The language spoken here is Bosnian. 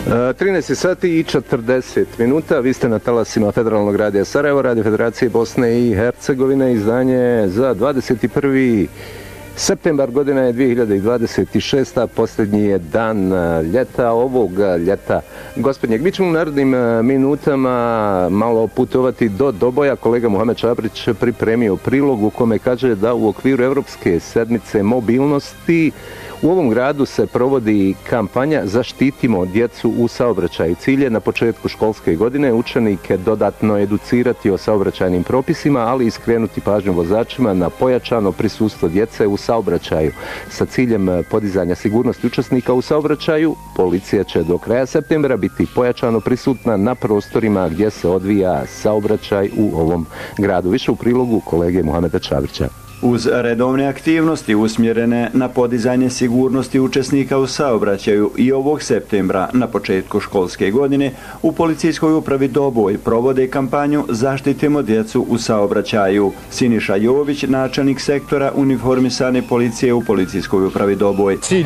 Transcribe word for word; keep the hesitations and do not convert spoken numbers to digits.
trinaest sati i četrdeset minuta, vi ste na talasima Federalnog radija Sarajevo, Radio Federacije Bosne i Hercegovine, izdanje za dvadeset prvi septembar, godina je dvije hiljade dvadeset šesta, posljednji je dan ljeta, ovog ljeta gospodnjeg. Mi ćemo u narodnim minutama malo putovati do Doboja. Kolega Muhamed Čabrić pripremio prilog u kome kaže da u okviru Evropske sedmice mobilnosti u ovom gradu se provodi kampanja Zaštitimo djecu u saobraćaju. Cilj je na početku školske godine učenike dodatno educirati o saobraćajnim propisima, ali i skrenuti pažnju vozačima na pojačano prisustvo djece u saobraćaju. Sa ciljem podizanja sigurnosti učesnika u saobraćaju, policija će do kraja septembra biti pojačano prisutna na prostorima gdje se odvija saobraćaj u ovom gradu. Više u prilogu kolege Muhameda Čabrića. Uz redovne aktivnosti usmjerene na podizanje sigurnosti učesnika u saobraćaju i ovog septembra na početku školske godine u policijskoj upravi Doboj provode kampanju Zaštitimo djecu u saobraćaju. Siniša Jović, načelnik sektora uniformisane policije u policijskoj upravi Doboj. Cilj